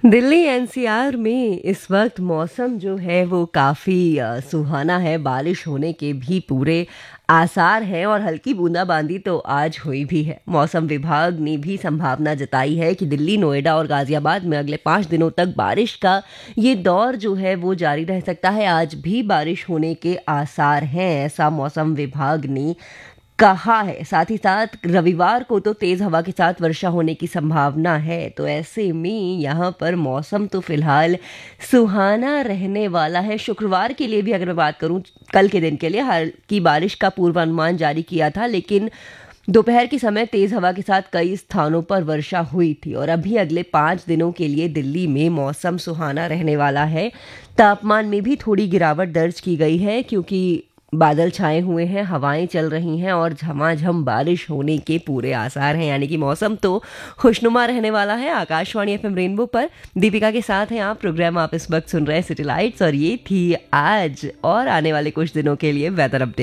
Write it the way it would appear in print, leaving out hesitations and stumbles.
Delhi NCR में इस वक्त मौसम जो है वो काफ़ी सुहाना है। बारिश होने के भी पूरे आसार हैं और हल्की बूंदाबांदी तो आज हुई भी है। मौसम विभाग ने भी संभावना जताई है कि दिल्ली, नोएडा और गाजियाबाद में अगले 5 दिनों तक बारिश का ये दौर जो है वो जारी रह सकता है। आज भी बारिश होने के आसार हैं, ऐसा मौसम विभाग ने कहा है। साथ ही साथ रविवार को तो तेज हवा के साथ वर्षा होने की संभावना है। तो ऐसे में यहाँ पर मौसम तो फिलहाल सुहाना रहने वाला है। शुक्रवार के लिए भी अगर मैं बात करूँ, कल के दिन के लिए हल्की बारिश का पूर्वानुमान जारी किया था, लेकिन दोपहर के समय तेज हवा के साथ कई स्थानों पर वर्षा हुई थी। और अभी अगले 5 दिनों के लिए दिल्ली में मौसम सुहाना रहने वाला है। तापमान में भी थोड़ी गिरावट दर्ज की गई है, क्योंकि बादल छाए हुए हैं, हवाएं चल रही हैं और झमाझम बारिश होने के पूरे आसार हैं। यानी कि मौसम तो खुशनुमा रहने वाला है। आकाशवाणी एफएम रेनबो पर दीपिका के साथ हैं आप। प्रोग्राम आप इस वक्त सुन रहे हैं सिटी लाइट्स, और ये थी आज और आने वाले कुछ दिनों के लिए वेदर अपडेट।